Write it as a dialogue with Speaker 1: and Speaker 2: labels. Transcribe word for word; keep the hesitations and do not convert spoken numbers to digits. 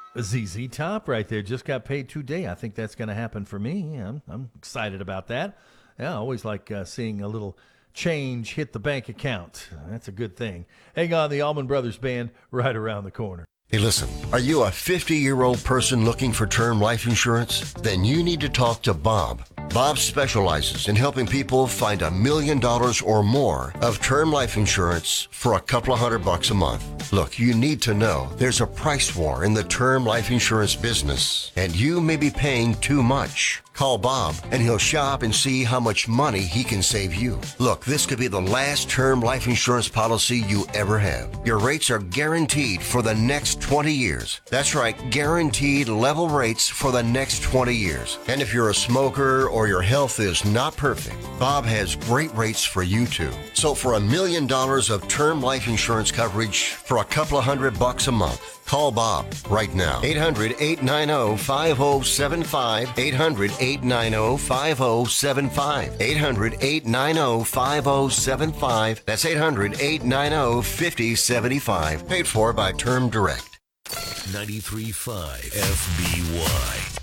Speaker 1: Z Z Top right there just got paid today. I think that's going to happen for me. I'm, I'm excited about that. Yeah, I always like uh, seeing a little change hit the bank account. That's a good thing. Hang on, the Allman Brothers Band right around the corner.
Speaker 2: Hey, listen, are you a fifty-year-old person looking for term life insurance? Then you need to talk to Bob. Bob specializes in helping people find a million dollars or more of term life insurance for a couple of hundred bucks a month. Look, you need to know there's a price war in the term life insurance business, and you may be paying too much. Call Bob, and he'll shop and see how much money he can save you. Look, this could be the last term life insurance policy you ever have. Your rates are guaranteed for the next twenty years. That's right, guaranteed level rates for the next twenty years. And if you're a smoker or your health is not perfect, Bob has great rates for you too. So for a million dollars of term life insurance coverage for a couple of hundred bucks a month, call Bob right now. eight hundred, eight nine zero, five zero seven five. eight hundred, eight nine zero, five zero seven five. eight hundred, eight nine zero, five zero seven five. That's eight hundred, eight nine zero, five zero seven five. Paid for by Term Direct.
Speaker 3: ninety-three point five F B Y.